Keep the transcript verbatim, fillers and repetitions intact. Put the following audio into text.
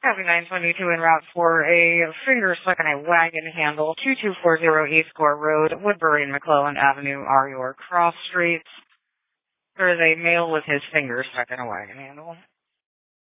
Copy nine twenty-two en route for a finger stuck in a wagon handle, two two four zero East Gore Road, Woodbury and McClellan Avenue are your cross streets. There is a male with his finger stuck in a wagon handle.